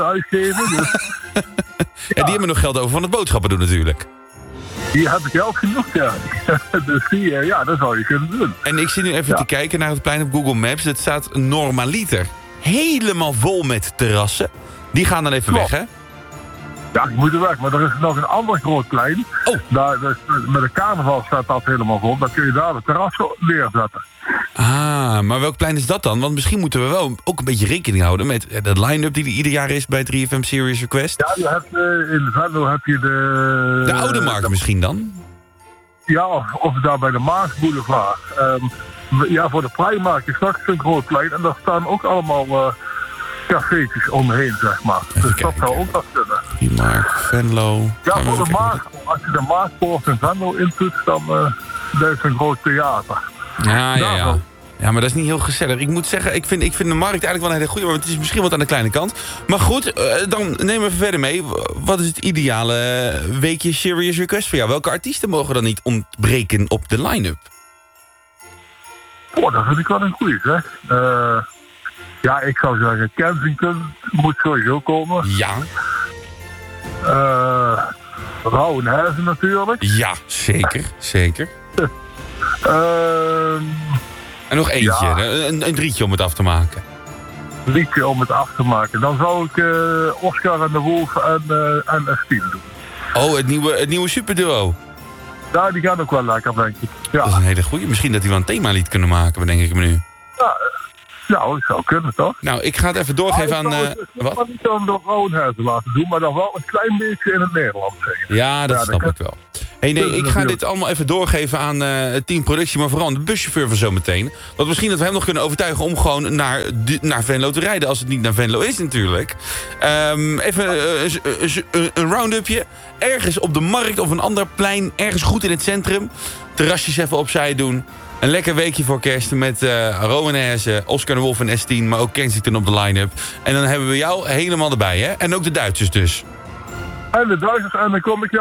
uitgeven. Dus, En die hebben nog geld over van het boodschappen doen natuurlijk. die hebben geld genoeg, ja. Dus dat zou je kunnen doen. En ik zit nu even te kijken naar het plein op Google Maps. Het staat normaliter helemaal vol met terrassen. Die gaan dan even weg, hè? Ja, die moeten weg. Maar er is nog een ander groot plein. Oh. Daar, dus, met de carnaval staat dat helemaal vol. Dan kun je daar de terrassen neerzetten. Ah, maar welk plein is dat dan? Want misschien moeten we wel ook een beetje rekening houden met de line-up die er ieder jaar is bij 3FM Serious Request. Ja, je hebt, in Venlo heb je de... De Oude Markt misschien dan? Ja, of daar bij de Maasboulevard. Voor de Prijmarkt is straks een groot plein. En daar staan ook allemaal cafeetjes omheen, zeg maar. Even dus kijken. dat zou ook nog kunnen. Prijmarkt, Venlo. Ja, Gaan we voor de even kijken. Maas. Als je de Maaspoort in Venlo intoetst, dan dat is een groot theater. Ja. Ja, maar dat is niet heel gezellig. Ik moet zeggen, ik vind de markt eigenlijk wel een hele goede, maar het is misschien wat aan de kleine kant. Maar goed, dan nemen we even verder mee. Wat is het ideale weekje Serious Request voor jou? Welke artiesten mogen dan niet ontbreken op de line-up? Dat vind ik wel een goeie, zeg. Ik zou zeggen, Kensington moet sowieso komen. Ja. Rauwenhuizen natuurlijk. Ja, zeker. En nog eentje, Ja. een drietje om het af te maken. Liedje om het af te maken. Dan zou ik Oscar en de Wolf en Estine doen. Oh, het nieuwe superduo. Ja, die gaan ook wel lekker, denk ik. Ja, Dat is een hele goeie. Misschien dat die wel een themalied kunnen maken, bedenk ik me nu. dat zou kunnen, toch? Nou, ik ga het even doorgeven aan... Wat? wat? Niet dan door Rauwenhuizen laten doen, maar dan wel een klein beetje in het Nederlands zeggen. Ja, dat snap ik wel. Nee, ik ga natuurlijk. dit allemaal even doorgeven aan het team productie, maar vooral aan de buschauffeur van zometeen. Want misschien dat we hem nog kunnen overtuigen om gewoon naar Venlo te rijden, als het niet naar Venlo is natuurlijk. Even een round-upje. Ergens op de markt of een ander plein, ergens goed in het centrum. Terrasjes even opzij doen. Een lekker weekje voor kerst met Rowanese, Oscar de Wolf en S10, maar ook Kensington op de line-up. En dan hebben we jou helemaal erbij, hè? En ook de Duitsers dus. En de Duitsers, en dan kom ik jou